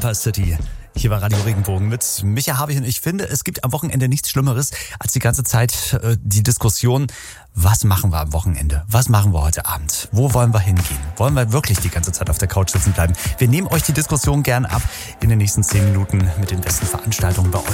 Bumper City. Hier bei Radio Regenbogen mit Micha Havig, und ich finde, es gibt am Wochenende nichts Schlimmeres als die ganze Zeit die Diskussion, was machen wir am Wochenende? Was machen wir heute Abend? Wo wollen wir hingehen? Wollen wir wirklich die ganze Zeit auf der Couch sitzen bleiben? Wir nehmen euch die Diskussion gern ab in den nächsten 10 Minuten mit den besten Veranstaltungen bei euch